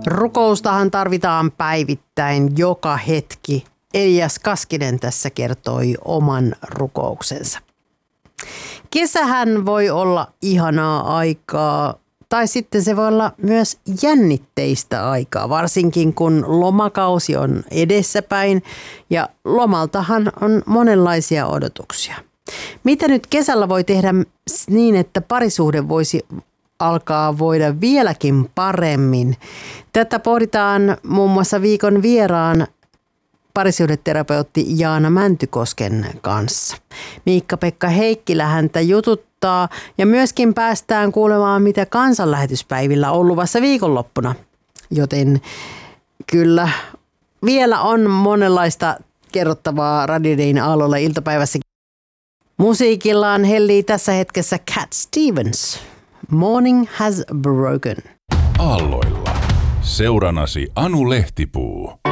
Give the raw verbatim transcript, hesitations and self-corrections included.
Rukoustahan tarvitaan päivittäin joka hetki. Elias Kaskinen tässä kertoi oman rukouksensa. Kesähän voi olla ihanaa aikaa, tai sitten se voi olla myös jännitteistä aikaa, varsinkin kun lomakausi on edessäpäin ja lomaltahan on monenlaisia odotuksia. Mitä nyt kesällä voi tehdä niin, että parisuhde voisi alkaa voida vieläkin paremmin? Tätä pohditaan muun muassa viikon vieraan parisuhdeterapeutti Jaana Mäntykosken kanssa. Miikka-Pekka Heikkilä häntä jututtaa ja myöskin päästään kuulemaan, mitä kansanlähetyspäivillä on luvassa viikonloppuna. Joten kyllä vielä on monenlaista kerrottavaa Radio Dayn aallolla iltapäivässä. Musiikillaan hellii tässä hetkessä Cat Stevens. Morning has broken. Aalloilla. Seuranasi Anu Lehtipuu.